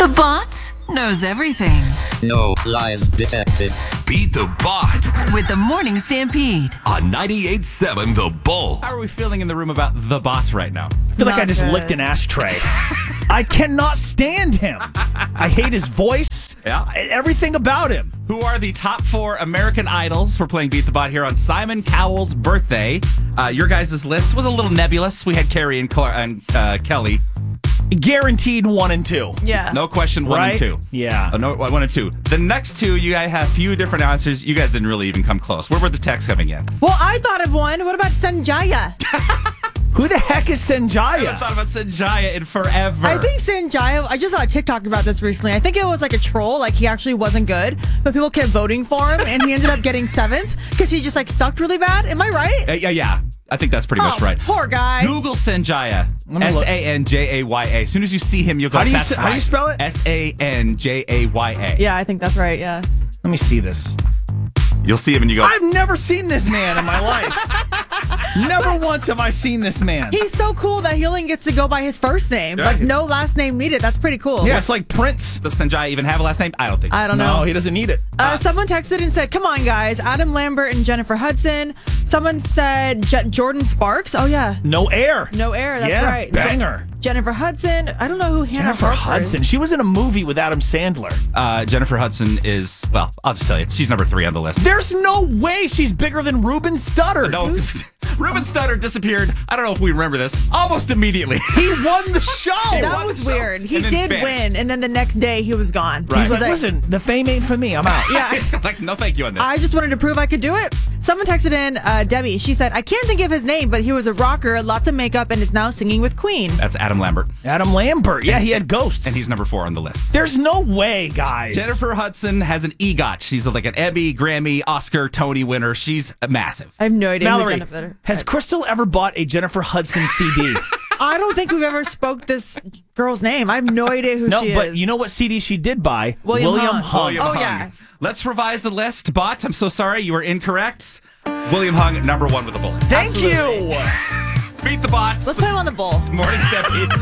The bot knows everything. No lies detected. Beat the Bot With the Morning Stampede. on 98.7 The Bull. How are we feeling in the room about the bot right now? I feel like I Not just good. licked an ashtray. I cannot stand him. I hate his voice. Yeah. Everything about him. Who are the top 4 American Idols? We're playing Beat the Bot here on Simon Cowell's birthday. Your guys' list was a little nebulous. We had Carrie and Kelly. Guaranteed 1 and 2. Yeah. No question, 1 Right? and 2. Yeah. No, 1 and 2. The next 2, you guys have a few different answers. You guys didn't really even come close. Where were the texts coming in? Well, I thought of one. What about Sanjaya? Who the heck is I haven't Sanjaya? thought about Sanjaya in forever. I think Sanjaya, I just saw a TikTok about this recently. I think it was like a troll, like he actually wasn't good, but people kept voting for him and he ended up getting 7th because he just like sucked really bad. Am I right? Yeah. I think that's pretty much right. Poor guy. Google Sanjaya. me look. Sanjaya. As soon as you see him, you'll go, How do you that's s- how do you right. spell it? Sanjaya. Yeah, I think that's right. Yeah. Let me see this. You'll see him and you go, I've never seen this man in my life. Never once have I seen this man. He's so cool that he only gets to go by his first name. Yeah. Like no last name needed. That's pretty cool. Yeah, it's like Prince. does Sanjaya even have a last name? I don't think so. I don't No, know. he doesn't need it. Someone texted and said, "Come on, guys! Adam Lambert and Jennifer Hudson." Someone said Jordan Sparks. Oh yeah, No air. no air. That's Yeah, right. banger. Jennifer Hudson. I don't know who Hannah Jennifer Harper Hudson. is. She was in a movie with Adam Sandler. Jennifer Hudson is, well, I'll just tell you, she's number 3 on the list. There's no way she's bigger than Ruben Studdard. No, Ruben Studdard disappeared. I don't know if we remember this. Almost immediately. He won the show. That was weird. He and then did vanished. win, and then the next day he was gone. Right. He's like, listen, the fame ain't for me. I'm out. Yeah. It's like, no thank you on this. I just wanted to prove I could do it. Someone texted in, Debbie. She said, I can't think of his name, but he was a rocker, lots of makeup, and is now singing with Queen. That's Adam Lambert. Adam Lambert. Yeah, he had ghosts. And he's number 4 on the list. There's no way, guys. Jennifer Hudson has an EGOT. She's like an Emmy, Grammy, Oscar, Tony winner. She's massive. I have no idea who Mallory, Jennifer. has Crystal ever bought a Jennifer Hudson CD? I don't think we've ever spoke this girl's name. I have no idea who No, she but is. you know what CD she did buy? William Hung. Hung. William Oh, Hung. yeah. Let's revise the list. Bot, I'm so sorry. You were incorrect. William Hung, number 1 with a bullet. Thank Absolutely. you. Let's beat the bots. Let's put him on the bull. Morning Step